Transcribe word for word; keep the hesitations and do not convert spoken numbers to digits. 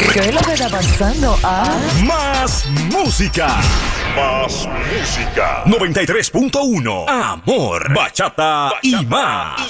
¿Qué es lo que está pasando? Ah. Más música. Más música. noventa y tres punto uno. Amor, bachata, bachata y más.